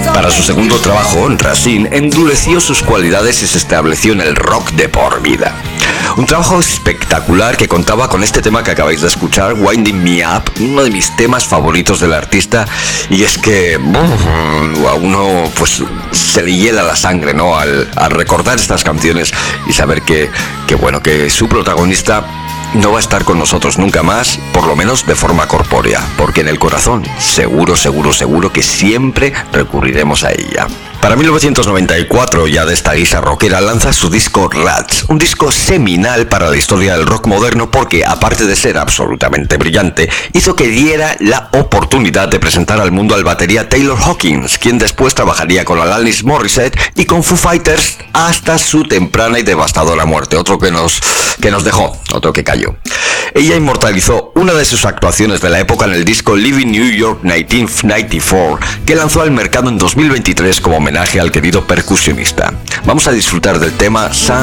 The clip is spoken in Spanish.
Para su segundo trabajo, Racine endureció sus cualidades y se estableció en el rock de por vida. Un trabajo espectacular que contaba con este tema que acabáis de escuchar, Winding Me Up, uno de mis temas favoritos del artista, y es que a uno pues se le hiela la sangre, ¿no? Al recordar estas canciones y saber que su protagonista no va a estar con nosotros nunca más, por lo menos de forma corpórea, porque en el corazón seguro que siempre recurriremos a ella. Para 1994, ya de esta guisa rockera, lanza su disco Rats, un disco seminal para la historia del rock moderno porque, aparte de ser absolutamente brillante, hizo que diera la oportunidad de presentar al mundo al batería Taylor Hawkins, quien después trabajaría con Alanis Morissette y con Foo Fighters hasta su temprana y devastadora muerte, otro que nos dejó, otro que cayó. Ella inmortalizó una de sus actuaciones de la época en el disco Living New York 1994, que lanzó al mercado en 2023 como homenaje al querido percusionista. Vamos a disfrutar del tema